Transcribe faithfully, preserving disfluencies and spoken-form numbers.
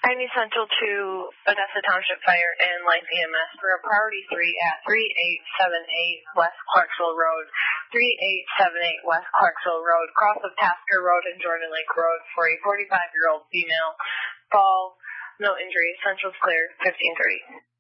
I need Central to Odessa Township Fire and Life E M S for a priority three at three eight seven eight West Clarksville Road, three eight seven eight West Clarksville Road, cross of Tasker Road and Jordan Lake Road for a forty-five-year-old female. Fall, no injuries. Central's clear, fifteen thirty.